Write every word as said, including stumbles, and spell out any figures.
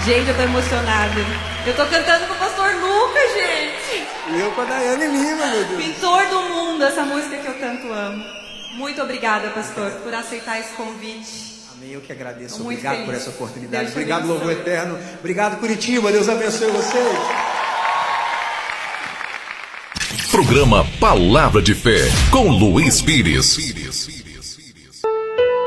Gente, eu tô emocionada. Eu tô cantando com o pastor Lucas, gente. E eu com a Daiane Lima, meu Deus. Pintor do mundo, essa música que eu tanto amo. Muito obrigada, pastor, por aceitar esse convite. Amém, eu que agradeço. Muito Obrigado feliz. por essa oportunidade. Deus te Obrigado, abençoe. Louvor Eterno. Obrigado, Curitiba. Deus abençoe vocês. Programa Palavra de Fé, com Luiz Pires.